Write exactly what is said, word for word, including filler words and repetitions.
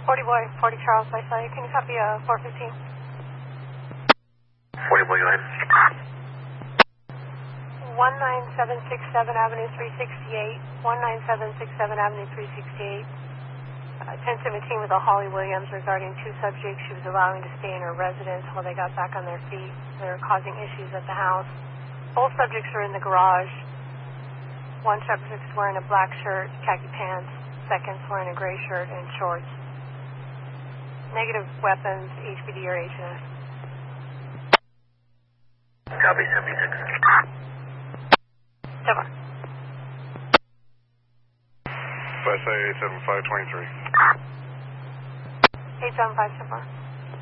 forty boy, forty Charles by Side. Can you copy uh, four fifteen? forty boy, go ahead. one nine seven six seven Avenue three sixty-eight. one nine seven six seven Avenue three sixty-eight. Uh, ten seventeen with a Holly Williams regarding two subjects she was allowing to stay in her residence while they got back on their feet. They were causing issues at the house. Both subjects are in the garage. One subject is wearing a black shirt, khaki pants. Second's wearing a gray shirt and shorts. Negative weapons, H P D or H N S. Copy, seventy-six. Seven. By Side eight seven five twenty-three. eight seven five so far.